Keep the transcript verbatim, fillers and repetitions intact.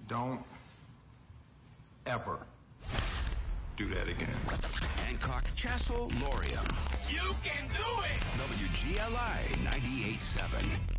Don't ever do that again. Hancock Castle Lorium. You can do it! W G L I ninety-eight point seven.